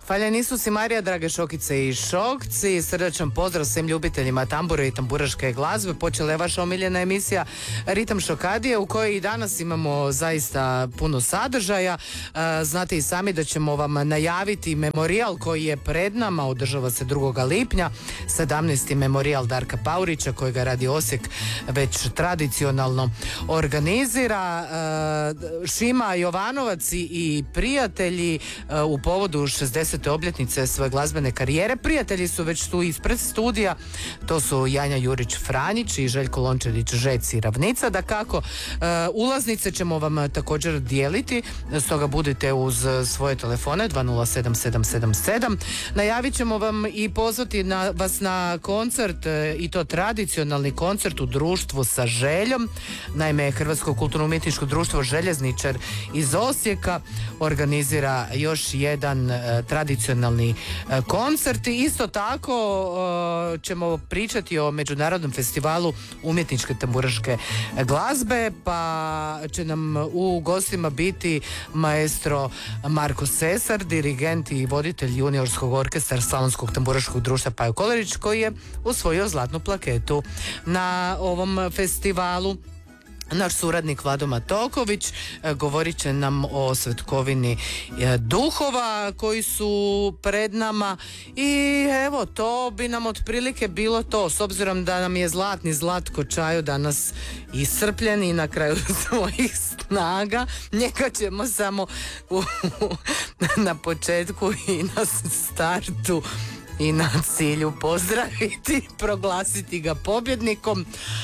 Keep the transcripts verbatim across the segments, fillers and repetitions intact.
Hvaljen Isus i Marija, drage šokice i šokci, srdačan pozdrav svim ljubiteljima tambure i tamburaške glazbe. Počela je vaša omiljena emisija Ritam Šokadije, u kojoj i danas imamo zaista puno sadržaja. Znate i sami da ćemo vam najaviti memorijal koji je pred nama, održava se drugog lipnja, sedamnaesti memorijal Darka Paurića, kojega Radi Osijek već tradicionalno organizira. Šima Jovanovac i prijatelji u povodu šezdesete obljetnice svoje glazbene karijere. Prijatelji su već tu ispred studija, to su Janja Jurić-Franjić i Željko Lončarić Žec i Ravnica. Dakako, ulaznice ćemo vam također dijeliti, stoga budite uz svoje telefone dva nula sedam sedam sedam sedam. Najavit ćemo vam i pozvati na, vas na koncert, i to tradicionalni koncert u društvu sa Željom. Naime, Hrvatsko kulturno-umjetničko društvo Željezničar iz Osijeka organizira još jedan tradicionalni koncert. Isto tako ćemo pričati o Međunarodnom festivalu umjetničke tamburaške glazbe, pa će nam u gostima biti maestro Marko Sesar, dirigent i voditelj juniorskog orkestra Slavonskog tamburaškog društva Pajo Kolerić, koji je osvojio zlatnu plaketu na ovom festivalu. Naš suradnik Vlado Matoković e, govorit će nam o svetkovini e, duhova koji su pred nama i evo, to bi nam otprilike bilo to, s obzirom da nam je zlatni Zlatko Čajo danas iscrpljen i na kraju svojih snaga. Njega ćemo samo u, na početku i na startu i na cilju pozdraviti, proglasiti ga pobjednikom.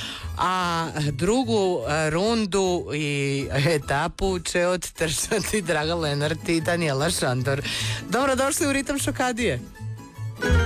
A drugu rundu i etapu će odtrčati Draga Lenart i Danijela Šandor. Dobrodošli u Ritam Šokadije.